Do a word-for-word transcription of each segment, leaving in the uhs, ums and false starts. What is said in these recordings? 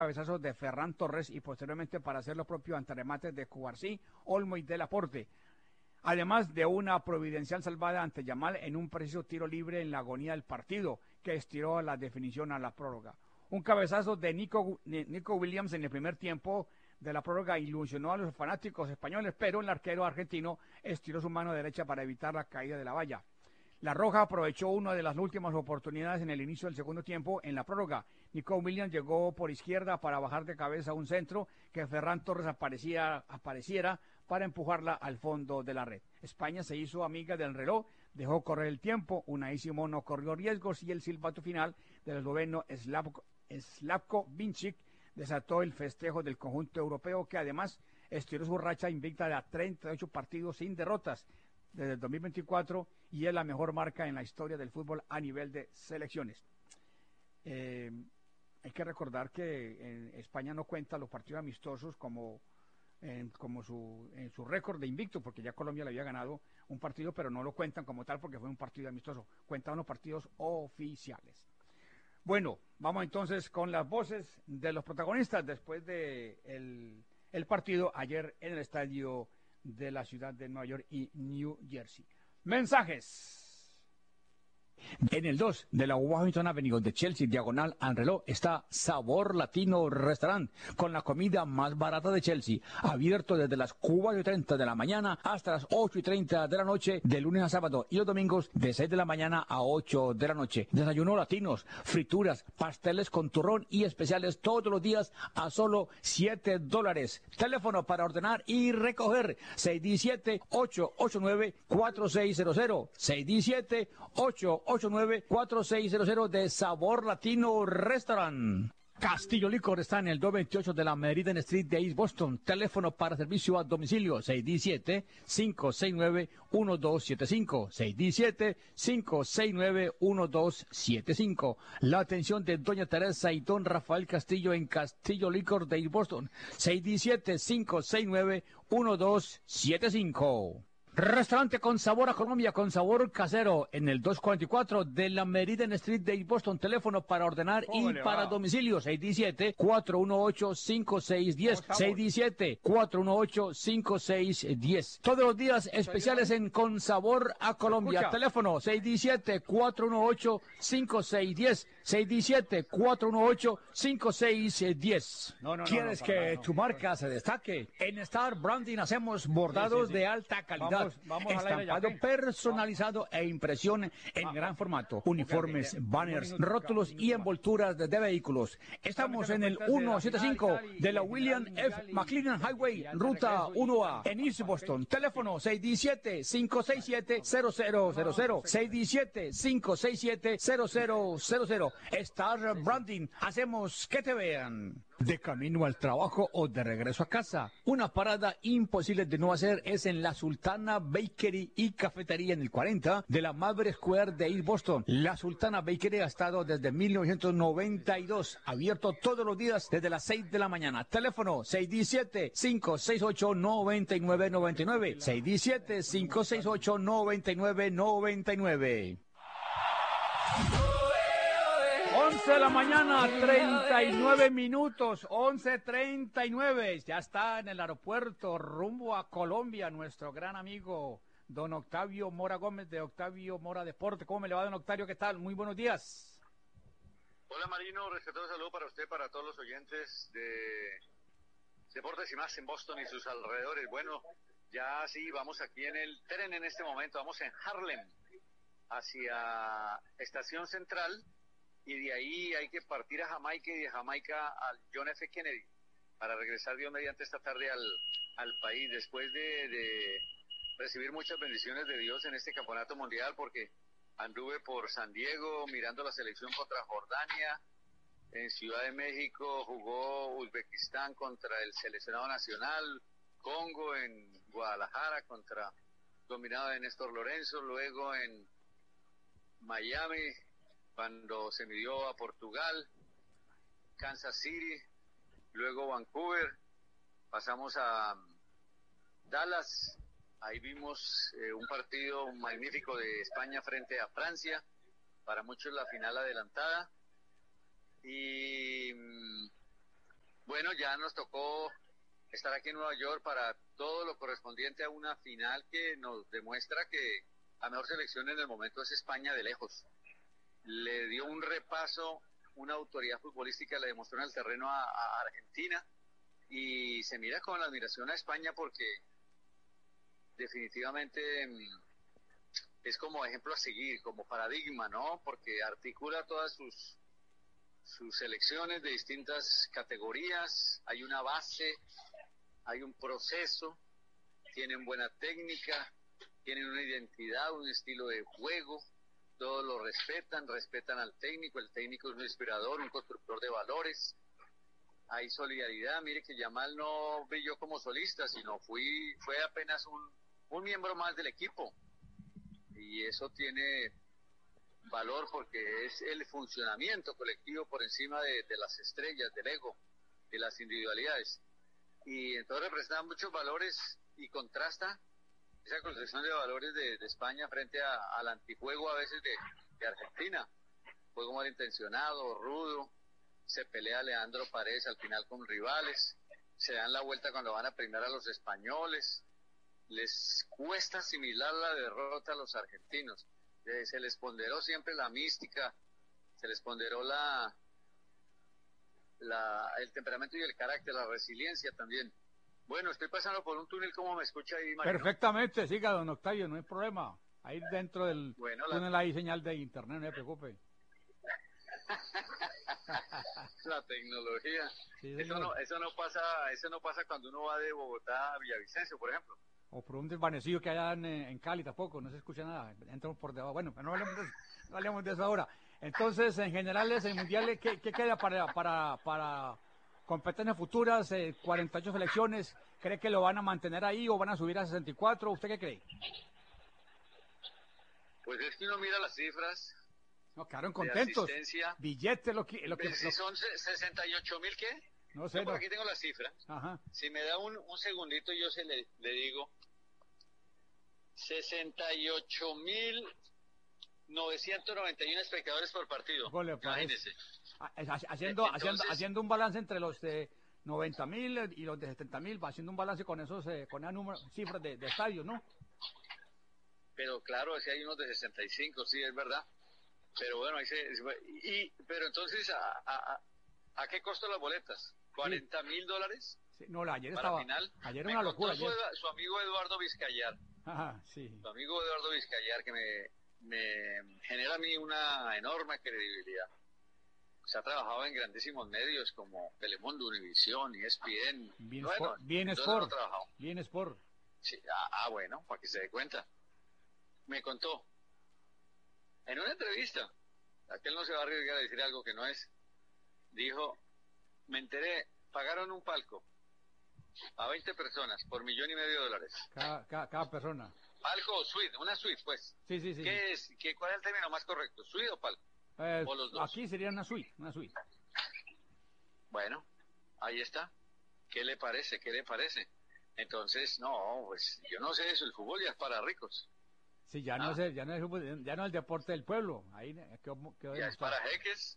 cabezazos de Ferran Torres y posteriormente para hacer lo propio ante remates de Cubarsí, Olmo y Del Aporte. Además de una providencial salvada ante Yamal en un preciso tiro libre en la agonía del partido, que estiró la definición a la prórroga. Un cabezazo de Nico, Nico Williams en el primer tiempo de la prórroga ilusionó a los fanáticos españoles, pero el arquero argentino estiró su mano derecha para evitar la caída de la valla. La Roja aprovechó una de las últimas oportunidades en el inicio del segundo tiempo en la prórroga. Nico Williams llegó por izquierda para bajar de cabeza un centro que Ferran Torres aparecía, apareciera para empujarla al fondo de la red. España se hizo amiga del reloj, dejó correr el tiempo, Unai Simón no corrió riesgos y el silbato final del esloveno Slavko, Slavko Vincic desató el festejo del conjunto europeo, que además estiró su racha invicta de a treinta y ocho partidos sin derrotas desde el dos mil veinticuatro y es la mejor marca en la historia del fútbol a nivel de selecciones. Eh, hay que recordar que en España no cuenta los partidos amistosos como, en, como su, en su récord de invicto, porque ya Colombia le había ganado un partido, pero no lo cuentan como tal porque fue un partido amistoso, cuentan los partidos oficiales. Bueno, vamos entonces con las voces de los protagonistas después de el, el partido ayer en el estadio de la ciudad de Nueva York y New Jersey. Mensajes. En el dos de la Washington Avenue de Chelsea, diagonal al reloj, está Sabor Latino Restaurant, con la comida más barata de Chelsea, abierto desde las cuatro y treinta de la mañana hasta las ocho y treinta de la noche, de lunes a sábado, y los domingos de seis de la mañana a ocho de la noche. Desayunos latinos, frituras, pasteles con turrón y especiales todos los días a solo siete dólares. Teléfono para ordenar y recoger, seis uno siete, ocho ocho nueve, cuatro seis cero cero, seis uno siete, ocho ocho nueve, cuatro seis cero cero de Sabor Latino Restaurant. Castillo Licor está en el doscientos veintiocho de la Meridian Street de East Boston. Teléfono para servicio a domicilio seis uno siete, cinco seis nueve, uno dos siete cinco, seis uno siete, cinco seis nueve, uno dos siete cinco. La atención de doña Teresa y don Rafael Castillo en Castillo Licor de East Boston, seis uno siete, cinco seis nueve, uno dos siete cinco. Restaurante con sabor a Colombia, con sabor casero, en el doscientos cuarenta y cuatro de la Meridian Street de Boston. Teléfono para ordenar y para domicilio, seis uno siete, cuatro uno ocho, cinco seis uno cero, seis uno siete, cuatro uno ocho, cinco seis uno cero. Todos los días especiales en Con Sabor a Colombia. Teléfono seis uno siete, cuatro uno ocho, cinco seis uno cero, seis uno siete, cuatro uno ocho, cinco seis uno cero. No, no, ¿Quieres no, no, que no. tu marca se destaque? En Star Branding hacemos bordados sí, sí, sí. de alta calidad. Vamos, vamos estampado ya, personalizado e impresión en ah, gran formato, uniformes, okay, okay, banners, rótulos y envolturas de, de vehículos. Estamos en el ciento setenta y cinco de la William F. McLennan Highway, ruta uno A, en East Boston. Teléfono seis uno siete, cinco seis siete, cero cero cero cero, seis uno siete, cinco seis siete, cero cero cero cero. Star Branding, hacemos que te vean. De camino al trabajo o de regreso a casa, una parada imposible de no hacer es en la Sultana Bakery y Cafetería en el cuarenta de la Maverick Square de East Boston. La Sultana Bakery ha estado desde mil novecientos noventa y dos, abierto todos los días desde las seis de la mañana. Teléfono seis uno siete, cinco seis ocho, nueve nueve nueve nueve, seis uno siete, cinco seis ocho, nueve nueve nueve nueve. once de la mañana, treinta y nueve minutos, once treinta y nueve. Ya está en el aeropuerto, rumbo a Colombia, nuestro gran amigo, don Octavio Mora Gómez, de Octavio Mora Deporte. ¿Cómo me le va, don Octavio? ¿Qué tal? Muy buenos días. Hola, Marino. Respetuoso saludo para usted, para todos los oyentes de Deportes y Más en Boston y sus alrededores. Bueno, ya sí, vamos aquí en el tren en este momento. Vamos en Harlem, hacia Estación Central. Y de ahí hay que partir a Jamaica y de Jamaica al John F. Kennedy para regresar Dios mediante esta tarde al, al país después de, de recibir muchas bendiciones de Dios en este campeonato mundial, porque anduve por San Diego mirando la selección contra Jordania, en Ciudad de México jugó Uzbekistán contra el seleccionado nacional, Congo en Guadalajara contra dominado de Néstor Lorenzo, luego en Miami cuando se midió a Portugal, Kansas City, luego Vancouver, pasamos a Dallas, ahí vimos eh, un partido magnífico de España frente a Francia, para muchos la final adelantada, y bueno, ya nos tocó estar aquí en Nueva York para todo lo correspondiente a una final que nos demuestra que la mejor selección en el momento es España de lejos. Le dio un repaso, una autoridad futbolística le demostró en el terreno a, a Argentina, y se mira con la admiración a España porque definitivamente es como ejemplo a seguir, como paradigma, ¿no? Porque articula todas sus sus selecciones de distintas categorías, hay una base, hay un proceso, tienen buena técnica, tienen una identidad, un estilo de juego, todos lo respetan, respetan al técnico, el técnico es un inspirador, un constructor de valores, hay solidaridad. Mire que Yamal no brilló como solista, sino fui, fue apenas un, un miembro más del equipo, y eso tiene valor porque es el funcionamiento colectivo por encima de, de las estrellas, del ego, de las individualidades, y entonces representa muchos valores y contrasta esa concepción de valores de, de España frente a, al antijuego a veces de, de Argentina, juego malintencionado, rudo, se pelea Leandro Paredes al final con rivales, se dan la vuelta cuando van a premiar a los españoles, les cuesta asimilar la derrota a los argentinos. Eh, se les ponderó siempre la mística, se les ponderó la, la el temperamento y el carácter, la resiliencia también. Bueno, estoy pasando por un túnel, ¿cómo me escucha ahí, Mario? Perfectamente, siga, don Octavio, no hay problema. Ahí dentro del bueno, túnel la... hay señal de internet, no se preocupe. La tecnología. Sí, eso no, eso no pasa, eso no pasa cuando uno va de Bogotá a Villavicencio, por ejemplo. O por un desvanecido que hay en, en Cali tampoco, no se escucha nada, entramos por debajo. Bueno, no hablemos de eso, no hablemos de eso ahora. Entonces, en general, el Mundial, ¿qué, qué queda para, para, para competencias futuras? Eh, cuarenta y ocho selecciones, ¿cree que lo van a mantener ahí o van a subir a sesenta y cuatro? ¿Usted qué cree? Pues es que uno mira las cifras. No, quedaron contentos. Billetes, lo que... Lo que si lo... son sesenta y ocho mil, ¿qué? No sé. Yo por no. aquí tengo la cifra. Ajá. Si me da un, un segundito, yo se le, le digo. sesenta y ocho mil novecientos noventa y uno espectadores por partido. Gole, imagínese. Haciendo, Entonces, haciendo, haciendo un balance entre los de noventa mil y los de setenta mil, va haciendo un balance con esos, eh, con esas número, cifras de, de estadios, ¿no? Pero claro, si hay unos de sesenta y cinco, sí, es verdad. Pero bueno, ahí se, y, pero entonces, ¿a, a, a qué costo las boletas? ¿cuarenta mil dólares? Sí, no, la ayer para estaba, final. ayer era una locura. Su, ayer. su amigo Eduardo Vizcayar. Ajá, sí. Su amigo Eduardo Vizcayar, que me, me genera a mí una enorme credibilidad. Se ha trabajado en grandísimos medios como Telemundo, Univisión, E S P N. Bien bueno, Sport. Bien Sport. No bien Sport. Sí, ah, ah, bueno, para que se dé cuenta. Me contó. En una entrevista, aquel no se va a arriesgar a decir algo que no es, dijo, me enteré, pagaron un palco a veinte personas por millón y medio de dólares. Cada, cada, cada persona. Palco o suite, una suite pues. Sí, sí, sí. ¿Qué es, qué, ¿Cuál es el término más correcto? ¿Suite o palco? Eh, o los dos. Aquí sería una suite, una suite. Bueno, ahí está. ¿Qué le parece? ¿Qué le parece? Entonces, no, pues yo no sé eso, el fútbol ya es para ricos. Sí, ya no, ah. es, ya, no es, ya no es el deporte del pueblo. Ahí quedó, quedó ya es para jeques.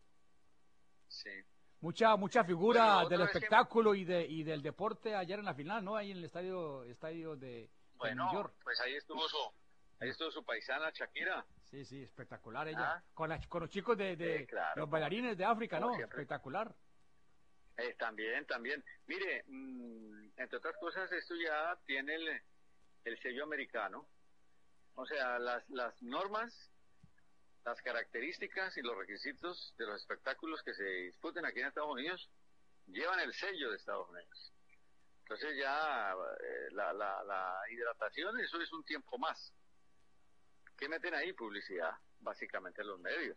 Sí. Mucha mucha figura bueno, del espectáculo que... y de y del deporte ayer en la final, ¿no? Ahí en el estadio estadio de, bueno, de New York. Pues ahí estuvo su ahí estuvo su paisana Shakira. Sí, sí, espectacular ella. ¿Ah? Con, la, con los chicos de, de sí, claro, los bailarines de África, ¿no? Siempre. Espectacular. Eh, también, también. Mire, mmm, entre otras cosas, esto ya tiene el, el sello americano. O sea, las, las normas, las características y los requisitos de los espectáculos que se disputen aquí en Estados Unidos llevan el sello de Estados Unidos. Entonces ya eh, la, la, la hidratación, eso es un tiempo más. ¿Qué meten ahí? Publicidad, básicamente los medios.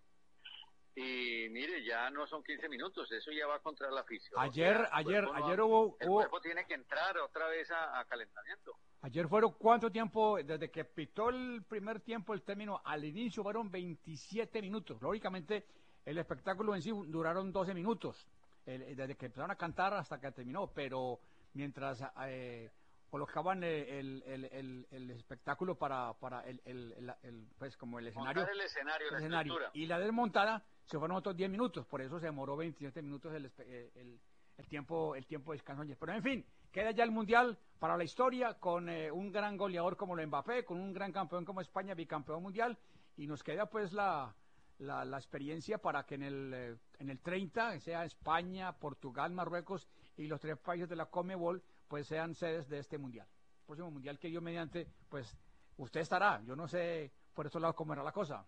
Y mire, ya no son quince minutos, eso ya va contra la afición. Ayer, o sea, ayer, ayer no, hubo... El hubo... cuerpo tiene que entrar otra vez a, a calentamiento. Ayer fueron, ¿cuánto tiempo? Desde que pitó el primer tiempo, el término, al inicio fueron veintisiete minutos. Lógicamente, el espectáculo en sí duraron doce minutos, el, desde que empezaron a cantar hasta que terminó, pero mientras eh, colocaban el, el, el, el espectáculo para, para el, el, el, el, pues como el escenario. Montar el escenario, el la escenario. Y la desmontada se fueron otros diez minutos, por eso se demoró veintisiete minutos el, el, el tiempo, el tiempo de descanso ayer. Pero en fin, queda ya el Mundial para la historia con eh, un gran goleador como lo Mbappé, con un gran campeón como España, bicampeón mundial, y nos queda pues la, la, la experiencia para que en el, eh, en el treinta sea España, Portugal, Marruecos y los tres países de la Conmebol pues sean sedes de este Mundial. El próximo Mundial que yo mediante, pues usted estará, yo no sé por estos lados cómo era la cosa.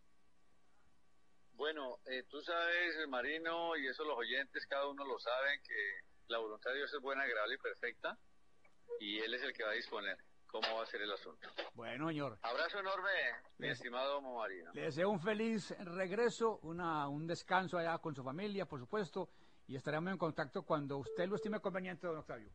Bueno, eh, tú sabes, Marino, y eso los oyentes, cada uno lo saben, que la voluntad de Dios es buena, agradable y perfecta, y Él es el que va a disponer cómo va a ser el asunto. Bueno, señor. Abrazo enorme, mi Les, estimado Marino. Le deseo un feliz regreso, una, un descanso allá con su familia, por supuesto, y estaremos en contacto cuando usted lo estime conveniente, don Octavio.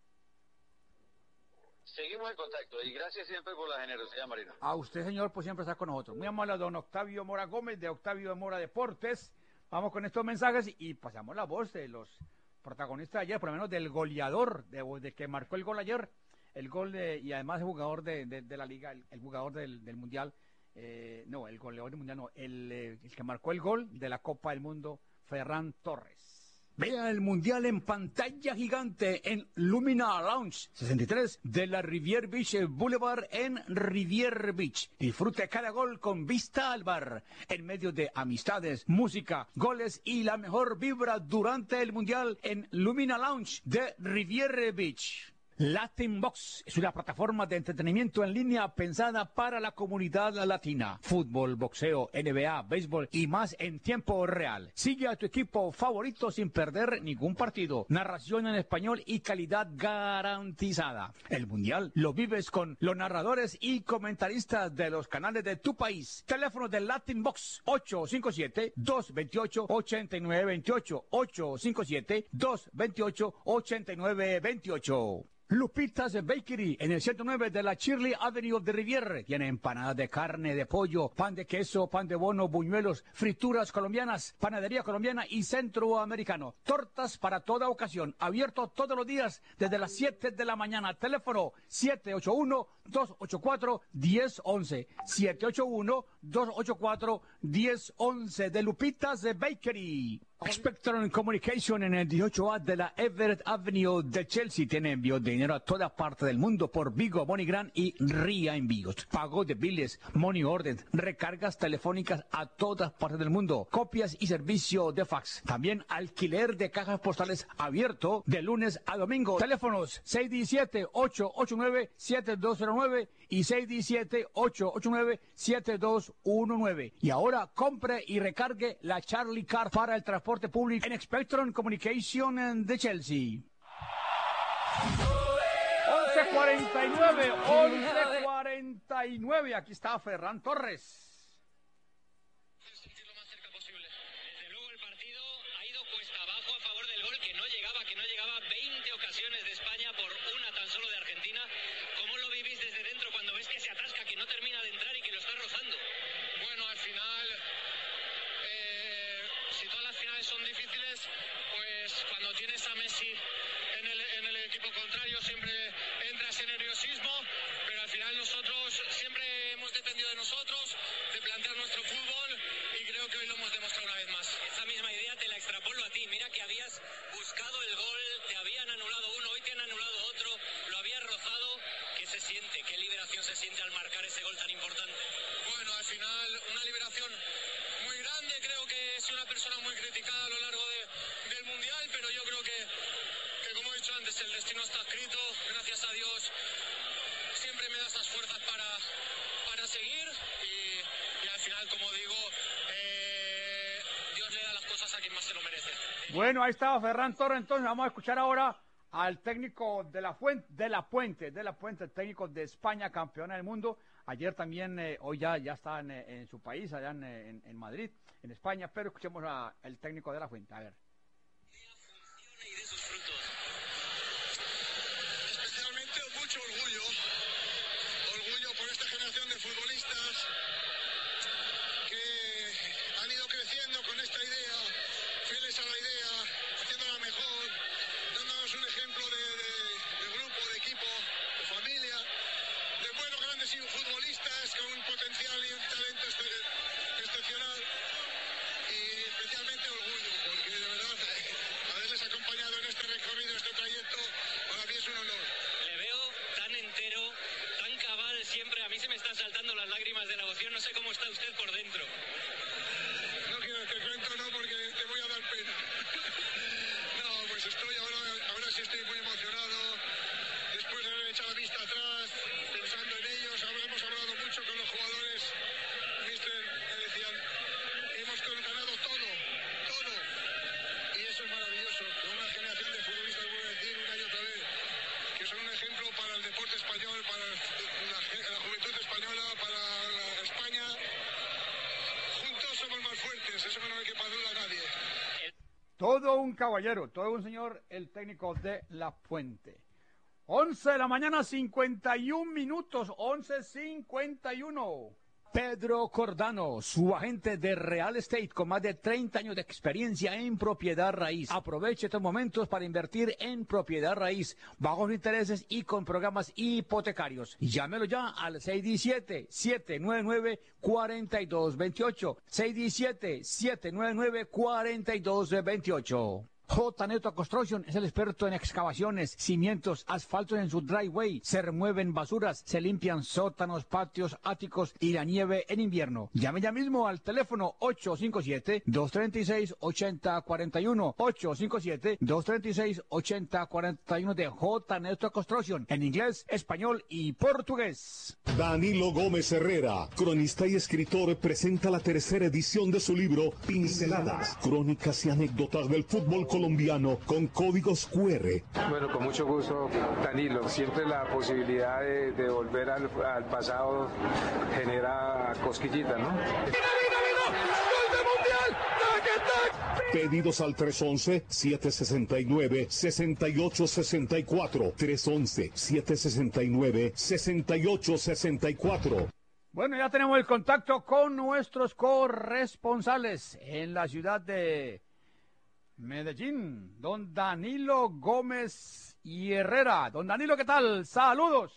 Seguimos en contacto y gracias siempre por la generosidad, Marino. A usted, señor, pues siempre está con nosotros. Muy amable a don Octavio Mora Gómez, de Octavio Mora Deportes. Vamos con estos mensajes y pasamos la voz de los protagonistas de ayer, por lo menos del goleador, de, de que marcó el gol ayer, el gol de, y además el jugador de, de, de la liga, el, el jugador del, del mundial, eh, no, el goleador del mundial no, el, eh, el que marcó el gol de la Copa del Mundo, Ferran Torres. Vea el Mundial en pantalla gigante en Lumina Lounge sesenta y tres de la Riviera Beach Boulevard en Riviera Beach. Disfrute cada gol con vista al bar, en medio de amistades, música, goles y la mejor vibra durante el Mundial en Lumina Lounge de Riviera Beach. Latin Box es una plataforma de entretenimiento en línea pensada para la comunidad latina. Fútbol, boxeo, N B A, béisbol y más en tiempo real. Sigue a tu equipo favorito sin perder ningún partido. Narración en español y calidad garantizada. El Mundial lo vives con los narradores y comentaristas de los canales de tu país. Teléfono de Latin Box ocho cinco siete, dos dos ocho, ocho nueve dos ocho. ocho cinco siete, dos dos ocho, ocho nueve dos ocho. Lupitas Bakery, en el ciento nueve de la Shirley Avenue de Riviera. Tiene empanadas de carne, de pollo, pan de queso, pan de bono, buñuelos, frituras colombianas, panadería colombiana y centroamericano. Tortas para toda ocasión. Abierto todos los días desde las siete de la mañana. Teléfono siete ocho uno, dos ocho cuatro, uno cero uno uno. siete ocho uno, dos ocho cuatro, uno cero uno uno de Lupitas Bakery. Spectrum Communication en el dieciocho A de la Everett Avenue de Chelsea tiene envío de dinero a toda parte del mundo por Vigo, MoneyGram y Ria Envíos. Pago de biles, money order, recargas telefónicas a todas partes del mundo, copias y servicio de fax. También alquiler de cajas postales abierto de lunes a domingo. Teléfonos seis uno siete, ocho ocho nueve, siete dos cero nueve y seis uno siete, ocho ocho nueve, siete dos uno nueve. Y ahora compre y recargue la Charlie Card para el transporte público en Spectrum Communication de Chelsea. once cuarenta y nueve, once cuarenta y nueve. Aquí está Ferran Torres. Bueno, ahí estaba Ferran Torres. Entonces vamos a escuchar ahora al técnico de la Fuente, de la Puente, de la Puente, el técnico de España, campeona del mundo. Ayer también, eh, hoy ya, ya está en, en su país, allá en, en, en Madrid, en España, pero escuchemos al técnico de la Fuente. A ver. Especialmente mucho orgullo, orgullo por esta generación de futbolistas que han ido creciendo con esta idea, fieles a la idea, haciéndola mejor, dándonos un ejemplo de, de, de grupo, de equipo, de familia, de buenos grandes futbolistas con un potencial y un talento excepcional, y especialmente orgullo, porque de verdad jugadores y estoy muy emocionado. Después de haber echado la vista atrás, pensando en ellos, hemos hablado mucho con los jugadores. Mister, me decían, hemos ganado todo, todo. Y eso es maravilloso. Una generación de futbolistas, vuelvo a decir una y otra vez, que son un ejemplo para el deporte español, para la, la juventud española, para la España. Juntos somos más fuertes, eso que no hay que pasar a nadie. Todo un caballero, todo un señor, el técnico de La Fuente. once de la mañana, cincuenta y un minutos, once cincuenta y uno. Pedro Cordano, su agente de Real Estate con más de treinta años de experiencia en propiedad raíz. Aproveche estos momentos para invertir en propiedad raíz, bajos intereses y con programas hipotecarios. Llámelo ya al seis uno siete, siete nueve nueve, cuatro dos dos ocho, seis uno siete, siete nueve nueve, cuatro dos dos ocho. J. Neto Construction es el experto en excavaciones, cimientos, asfaltos en su driveway. Se remueven basuras, se limpian sótanos, patios, áticos y la nieve en invierno. Llame ya mismo al teléfono ocho cinco siete, dos tres seis, ocho cero cuatro uno, ocho cinco siete, dos tres seis, ocho cero cuatro uno de J. Neto Construction, en inglés, español y portugués. Danilo Gómez Herrera, cronista y escritor, presenta la tercera edición de su libro Pinceladas, crónicas y anécdotas del fútbol colombiano con códigos cu erre. Bueno, con mucho gusto, Danilo. Siempre la posibilidad de, de volver al, al pasado genera cosquillita, ¿no? Pedidos al tres once, siete sesenta y nueve, sesenta y ocho sesenta y cuatro. tres once, siete sesenta y nueve, sesenta y ocho sesenta y cuatro. Bueno, ya tenemos el contacto con nuestros corresponsales en la ciudad de Medellín, don Danilo Gómez y Herrera. Don Danilo, ¿qué tal? Saludos.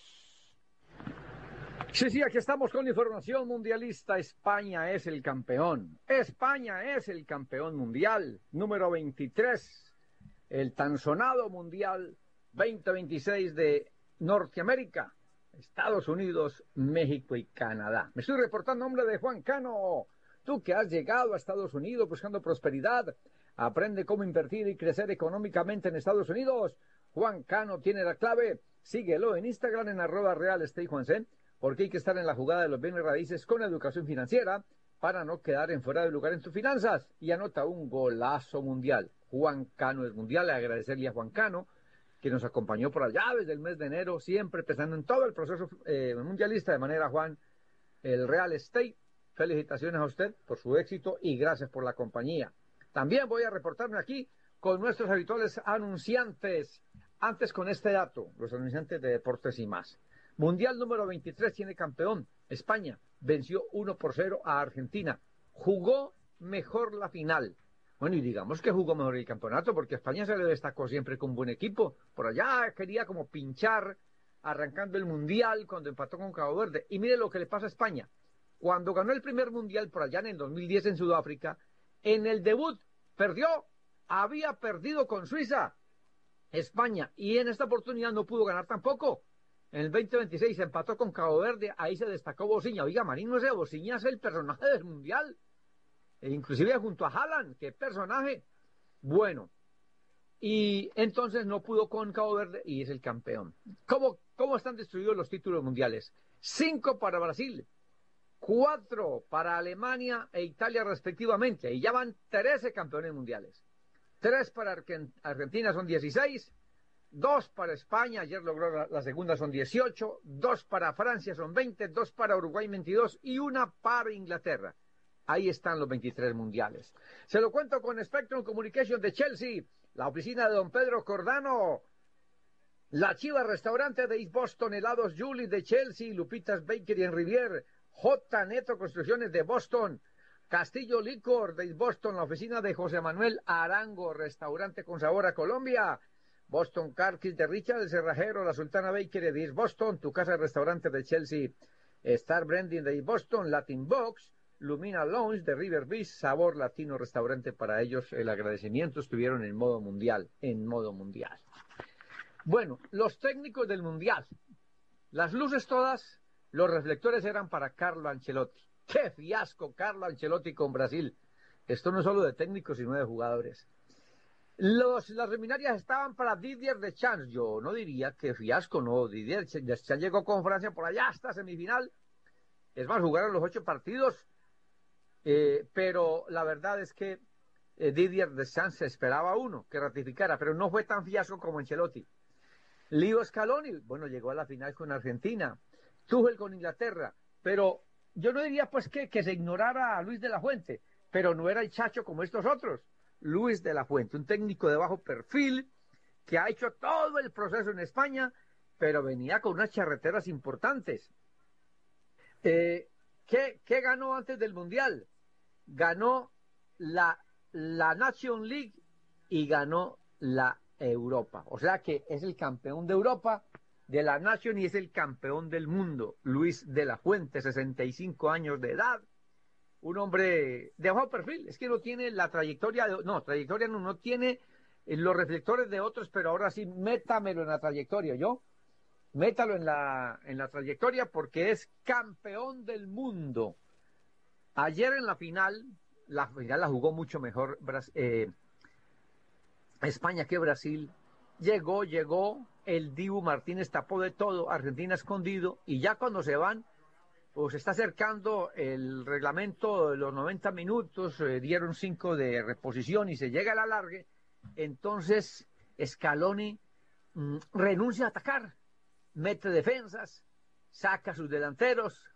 Sí, sí, aquí estamos con información mundialista. España es el campeón. España es el campeón mundial. Número veintitrés. El tan sonado mundial veinte veintiséis de Norteamérica. Estados Unidos, México y Canadá. Me estoy reportando en nombre de Juan Cano. Tú que has llegado a Estados Unidos buscando prosperidad. Aprende cómo invertir y crecer económicamente en Estados Unidos. Juan Cano tiene la clave. Síguelo en Instagram en arroba Real Estate Juancén, porque hay que estar en la jugada de los bienes raíces con educación financiera para no quedar en fuera de lugar en tus finanzas. Y anota un golazo mundial. Juan Cano es mundial. Agradecerle a Juan Cano, que nos acompañó por allá desde el mes de enero, siempre pensando en todo el proceso eh, mundialista. De manera, Juan, el Real Estate, felicitaciones a usted por su éxito y gracias por la compañía. También voy a reportarme aquí con nuestros habituales anunciantes. Antes con este dato, los anunciantes de deportes y más. Mundial número veintitrés tiene campeón. España venció uno por cero a Argentina. Jugó mejor la final. Bueno, y digamos que jugó mejor el campeonato, porque España se le destacó siempre con buen equipo. Por allá quería como pinchar, arrancando el Mundial cuando empató con Cabo Verde. Y mire lo que le pasa a España. Cuando ganó el primer Mundial por allá en el dos mil diez en Sudáfrica, en el debut perdió, había perdido con Suiza, España, y en esta oportunidad no pudo ganar tampoco. En el veinte veintiséis empató con Cabo Verde, ahí se destacó Bociña. Oiga, Marín, no sé, Bociña es el personaje del Mundial. E inclusive junto a Haaland, qué personaje. Bueno, y entonces no pudo con Cabo Verde y es el campeón. ¿Cómo, cómo están distribuidos los títulos mundiales? Cinco para Brasil, cuatro para Alemania e Italia respectivamente. Y ya van trece campeones mundiales. Tres para Argentina son dieciséis. Dos para España, ayer logró la, la segunda, son dieciocho. Dos para Francia son veinte. Dos para Uruguay veintidós. Y una para Inglaterra. Ahí están los veintitrés mundiales. Se lo cuento con Spectrum Communication de Chelsea, la oficina de don Pedro Cordano, la Chiva Restaurante de East Boston, helados Julie de Chelsea, Lupitas Bakery en Rivier, J. Neto Construcciones de Boston, Castillo Licor de East Boston, la oficina de José Manuel Arango, restaurante con sabor a Colombia, Boston Car Kiss de Richard el Cerrajero, la Sultana Bakery de East Boston, tu casa restaurante de Chelsea, Star Branding de East Boston, Latin Box, Lumina Lounge de River Beach, sabor latino restaurante para ellos. El agradecimiento estuvieron en modo mundial, en modo mundial. Bueno, los técnicos del mundial, las luces todas, los reflectores eran para Carlo Ancelotti. ¡Qué fiasco Carlo Ancelotti con Brasil! Esto no es solo de técnicos, sino de jugadores. Los, las eliminatorias estaban para Didier Deschamps. Yo no diría que fiasco, no. Didier Deschamps llegó con Francia por allá hasta semifinal. Es más, jugaron los ocho partidos. Eh, pero la verdad es que eh, Didier Deschamps se esperaba uno que ratificara, pero no fue tan fiasco como Ancelotti. Leo Scaloni, bueno, llegó a la final con Argentina. Tuchel con Inglaterra. Pero yo no diría pues que, que se ignorara a Luis de la Fuente, pero no era el chacho como estos otros. Luis de la Fuente, un técnico de bajo perfil que ha hecho todo el proceso en España, pero venía con unas charreteras importantes. Eh, ¿qué, ¿Qué ganó antes del Mundial? Ganó la, la Nation League y ganó la Europa. O sea que es el campeón de Europa, de la Nation, y es el campeón del mundo. Luis de la Fuente, sesenta y cinco años de edad. Un hombre de bajo perfil, es que no tiene la trayectoria, de, no, trayectoria no, no tiene los reflectores de otros, pero ahora sí, métamelo en la trayectoria, ¿yo? Métalo en la, en la trayectoria porque es campeón del mundo. Ayer en la final, la final la jugó mucho mejor eh, España que Brasil. Llegó, llegó, el Dibu Martínez tapó de todo, Argentina escondido, y ya cuando se van, pues se está acercando el reglamento de los noventa minutos, eh, dieron cinco de reposición y se llega al alargue. Entonces Scaloni mmm, renuncia a atacar, mete defensas, saca a sus delanteros.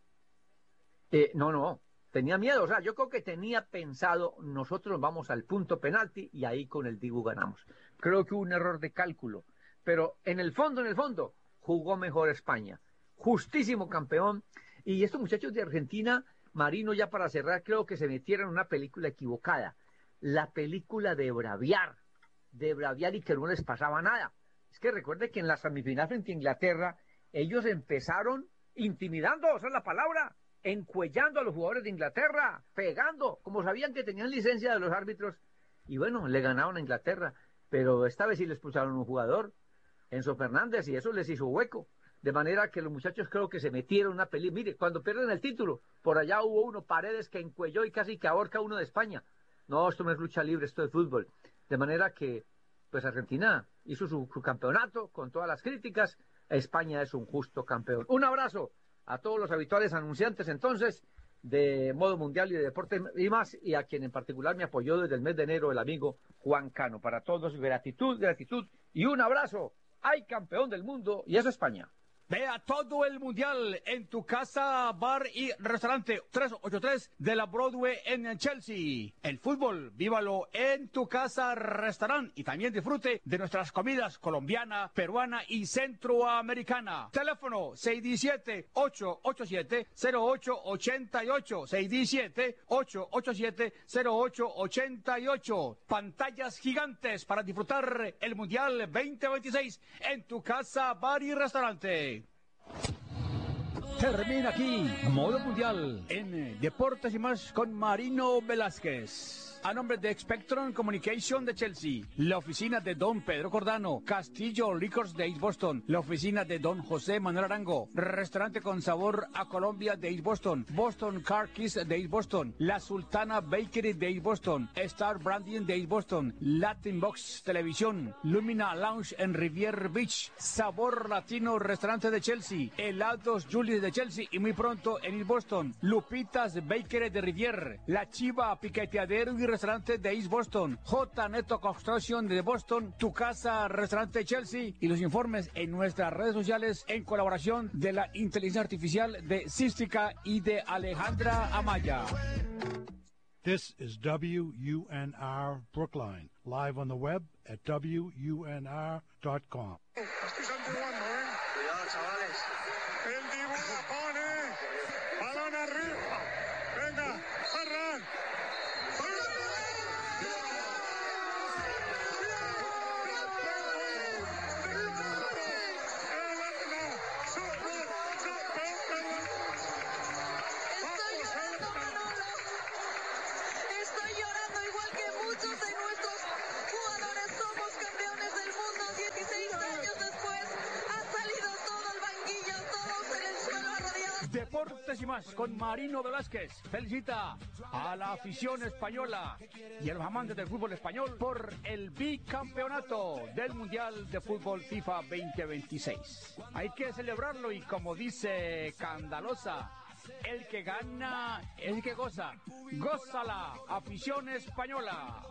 Eh, no, no, tenía miedo, o sea, yo creo que tenía pensado, nosotros vamos al punto penalti y ahí con el Dibu ganamos. Creo que hubo un error de cálculo, pero en el fondo, en el fondo, jugó mejor España. Justísimo campeón. Y estos muchachos de Argentina, Marino, ya para cerrar, creo que se metieron en una película equivocada. La película de braviar, de braviar y que no les pasaba nada. Es que recuerde que en la semifinal frente a Inglaterra, ellos empezaron intimidando, esa es la palabra, encuellando a los jugadores de Inglaterra, pegando, como sabían que tenían licencia de los árbitros. Y bueno, le ganaron a Inglaterra, pero esta vez sí les expulsaron un jugador, Enzo Fernández, y eso les hizo hueco. De manera que los muchachos creo que se metieron en una pelea. Mire, cuando pierden el título, por allá hubo uno, Paredes, que encuelló y casi que ahorca a uno de España. No, esto no es lucha libre, esto es fútbol. De manera que, pues Argentina hizo su, su campeonato con todas las críticas. España es un justo campeón. Un abrazo a todos los habituales anunciantes entonces de Modo Mundial y de Deporte y más, y a quien en particular me apoyó desde el mes de enero, el amigo Juan Cano. Para todos, gratitud, gratitud y un abrazo. Hay campeón del mundo y eso es España. Vea todo el mundial en tu casa, bar y restaurante trescientos ochenta y tres de la Broadway en Chelsea. El fútbol, vívalo en tu casa, restaurante, y también disfrute de nuestras comidas colombiana, peruana y centroamericana. Teléfono seis uno siete, ocho ocho siete, cero ocho ocho ocho, seis uno siete, ocho ocho siete, cero ocho ocho ocho. Pantallas gigantes para disfrutar el mundial veinte veintiséis en tu casa, bar y restaurante. Termina aquí Modo Mundial en Deportes y más con Marino Velázquez. A nombre de Spectrum Communication de Chelsea, la oficina de Don Pedro Cordano, Castillo Liquors de East Boston, la oficina de Don José Manuel Arango, restaurante con sabor a Colombia de East Boston, Boston Car Kiss de East Boston, La Sultana Bakery de East Boston, Star Branding de East Boston, Latin Box Televisión, Lumina Lounge en Rivier Beach, Sabor Latino Restaurante de Chelsea, Helados Julius de Chelsea y muy pronto en East Boston, Lupitas Bakery de Rivier, La Chiva Piqueteadero y Restaurante de East Boston, J. Neto Construction de Boston, Tu Casa Restaurante Chelsea, y los informes en nuestras redes sociales en colaboración de la inteligencia artificial de Cística y de Alejandra Amaya. This is W U N R Brookline, live on the web at W U N R dot com. Cuidado, chavales. El Dibu la pone. Balón arriba. Venga, Ferran. Estoy llorando igual que muchos de nuestros jugadores. Somos campeones del mundo, dieciséis años de Deportes y más con Marino Velázquez felicita a la afición española y a los amantes del fútbol español por el bicampeonato del Mundial de Fútbol FIFA veinte veintiséis. Hay que celebrarlo y como dice Candalosa, el que gana es el que goza. Gózala, afición española.